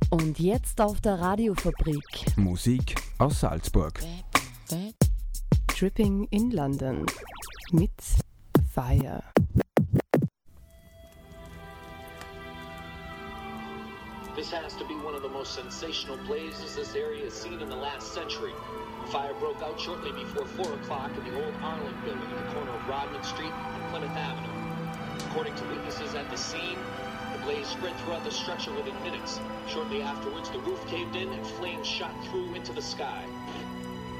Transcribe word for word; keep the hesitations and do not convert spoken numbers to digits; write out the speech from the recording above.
Und jetzt auf der Radiofabrik. Musik aus Salzburg. Tripping in London mit Fire. This has to be one of the most sensational blazes this area has seen in the last century. Fire broke out shortly before four o'clock in the old Arlen building at the corner of Rodman Street and Plymouth Avenue. According to witnesses at the scene, the blaze spread throughout the structure within minutes. Shortly afterwards, the roof caved in and flames shot through into the sky.